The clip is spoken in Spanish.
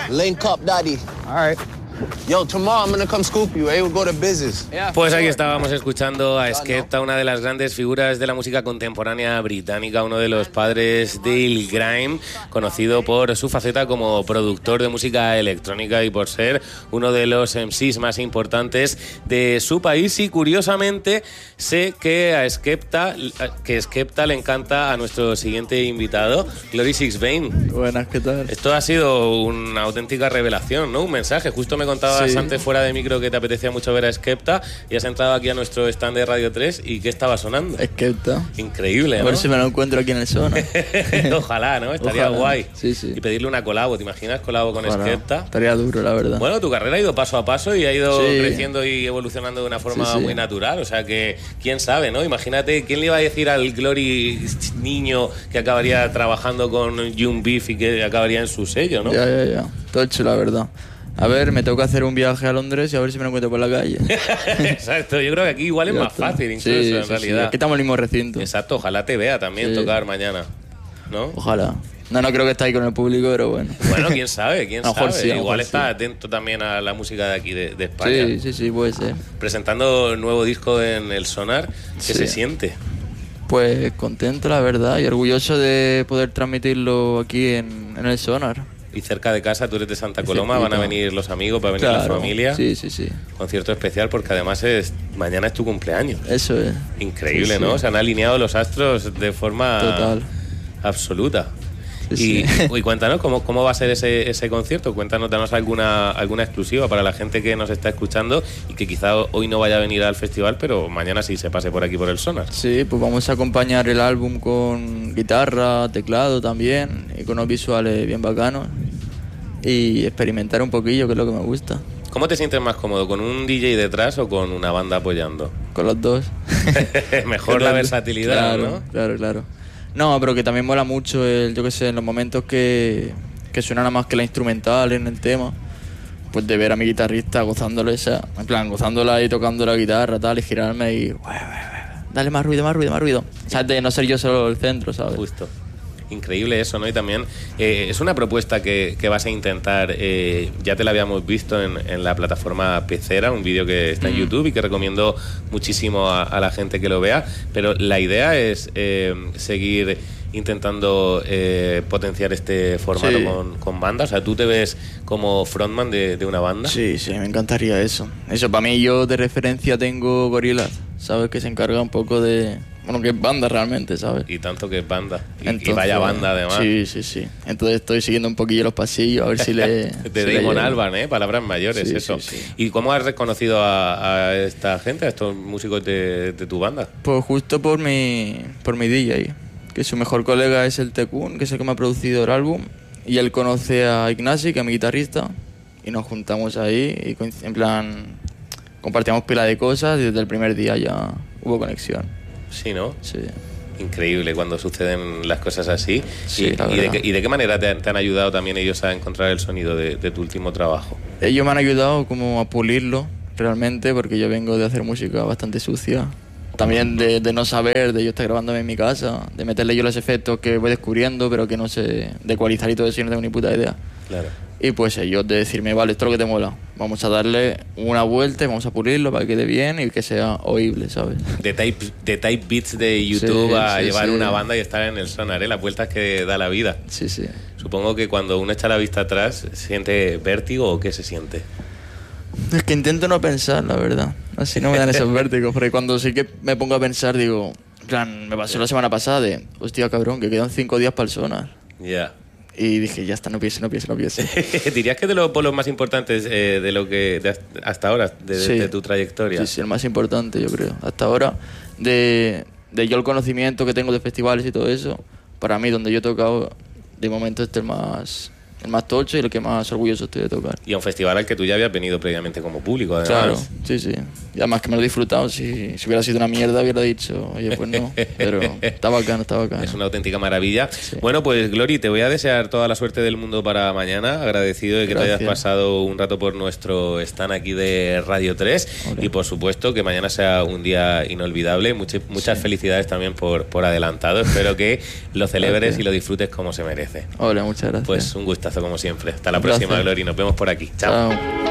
Link up, daddy. All right. Yo, tomorrow I'm gonna come scoop you, eh? We'll go to business. Pues aquí estábamos escuchando a Skepta, una de las grandes figuras de la música contemporánea británica, uno de los padres del grime, conocido por su faceta como productor de música electrónica y por ser uno de los MCs más importantes de su país. Y curiosamente sé que a Skepta le encanta a nuestro siguiente invitado, Glory Six Vein. Buenas, ¿qué tal? Esto ha sido una auténtica revelación, ¿no? Un mensaje. Justo me contabas antes fuera de micro que te apetecía mucho ver a Skepta y has entrado aquí a nuestro stand de Radio 3 y ¿qué estaba sonando? Skepta. Increíble, ¿no? A ver si me lo encuentro aquí en el Zona. Ojalá, ¿no? Estaría guay. Sí, sí. Y pedirle una colabo, ¿te imaginas colabo con Skepta? Estaría duro, la verdad. Bueno, tu carrera ha ido paso a paso y ha ido creciendo y evolucionando de una forma muy natural. O sea que, quién sabe, ¿no? Imagínate, ¿quién le iba a decir al Glory niño que acabaría trabajando con Young Beef y que acabaría en su sello, ¿no? Ya. Todo hecho, la verdad. A ver, me toca hacer un viaje a Londres y a ver si me lo encuentro por la calle. Exacto, yo creo que aquí igual es más fácil incluso, en realidad. Sí. Aquí estamos en el mismo recinto. Exacto, ojalá te vea también tocar mañana, ¿no? Ojalá. No creo que esté ahí con el público, pero bueno. Bueno, quién sabe. Sí, igual está atento también a la música de aquí, de España. Sí, puede ser. Presentando nuevo disco en el Sonar, ¿qué se siente? Pues contento, la verdad, y orgulloso de poder transmitirlo aquí en el Sonar. Y cerca de casa, tú eres de Santa Coloma, van a venir los amigos, va a venir la familia. Sí. Concierto especial porque además mañana es tu cumpleaños. Eso es. Increíble, ¿no? Se han alineado los astros de forma total, absoluta. Y cuéntanos cómo va a ser ese concierto. Cuéntanos, danos alguna exclusiva para la gente que nos está escuchando y que quizá hoy no vaya a venir al festival, pero mañana sí se pase por aquí por el Sonar. Sí, pues vamos a acompañar el álbum con guitarra, teclado también y con unos visuales bien bacanos y experimentar un poquillo, que es lo que me gusta. ¿Cómo te sientes más cómodo, con un DJ detrás o con una banda apoyando? Con los dos. Mejor la versatilidad, ¿no? Claro. No, pero que también mola mucho en los momentos que suena nada más que la instrumental en el tema, pues de ver a mi guitarrista gozándolo gozándola y tocando la guitarra, tal, y girarme y dale más ruido. O sea, de no ser yo solo el centro, ¿sabes? Justo. Increíble eso, ¿no? Y también es una propuesta que vas a intentar, ya te la habíamos visto en la plataforma Pecera, un vídeo que está en YouTube y que recomiendo muchísimo a la gente que lo vea, pero la idea es seguir intentando potenciar este formato con bandas. O sea, ¿tú te ves como frontman de una banda? Sí, me encantaría eso. Eso, para mí, yo de referencia tengo Gorillaz, ¿sabes? Que se encarga un poco de... Bueno, que es banda realmente, ¿sabes? Y tanto que es banda. Y vaya banda, además. Sí. Entonces estoy siguiendo un poquillo los pasillos, a ver si le... de Damon Albarn, palabras mayores, eso. Sí. ¿Y cómo has reconocido a esta gente, a estos músicos de tu banda? Pues justo por mi DJ, que su mejor colega es el Tekun, que es el que me ha producido el álbum, y él conoce a Ignasi, que es mi guitarrista, y nos juntamos ahí y en plan compartíamos pila de cosas y desde el primer día ya hubo conexión. Sí, ¿no? Sí. Increíble cuando suceden las cosas así. Sí, ¿Y de qué manera te han ayudado también ellos a encontrar el sonido de tu último trabajo? Ellos me han ayudado como a pulirlo realmente, porque yo vengo de hacer música bastante sucia. También de no saber, de yo estar grabándome en mi casa, de meterle yo los efectos que voy descubriendo, pero que no sé, de ecualizar y todo eso, yo no tengo ni puta idea. Claro. Y pues ellos de decirme, vale, esto es lo que te mola, vamos a darle una vuelta y vamos a pulirlo para que quede bien y que sea oíble, ¿sabes? De type beats de YouTube a llevar una banda y estar en el Sonar, las vueltas que da la vida. Sí. Supongo que cuando uno echa la vista atrás, ¿siente vértigo o qué se siente? Es que intento no pensar, la verdad. Así no me dan esos vértigos, porque cuando sí que me pongo a pensar, digo, en plan, me pasó la semana pasada de, hostia, cabrón, que quedan 5 días para el Sonar. Ya. Y dije, ya está, no piense. ¿Dirías que de los polos más importantes de lo que hasta ahora, de tu trayectoria? Sí, el más importante, yo creo. Hasta ahora, de yo el conocimiento que tengo de festivales y todo eso, para mí, donde yo he tocado, de momento este es el más tocho y el que más orgulloso estoy de tocar. Y a un festival al que tú ya habías venido previamente como público, además. Claro, sí. Y además que me lo he disfrutado. Si hubiera sido una mierda, hubiera dicho, oye, pues no. Pero está bacano. Es una auténtica maravilla. Sí. Bueno, pues Glory, te voy a desear toda la suerte del mundo para mañana. Agradecido de que te hayas pasado un rato por nuestro stand aquí de Radio 3. Y por supuesto que mañana sea un día inolvidable. Muchas felicidades también por adelantado. Espero que lo celebres y lo disfrutes como se merece. Hola, muchas gracias. Pues un gustazo. abrazo como siempre. Hasta la Gracias. próxima, Glory. Nos vemos por aquí. Chao. Chao.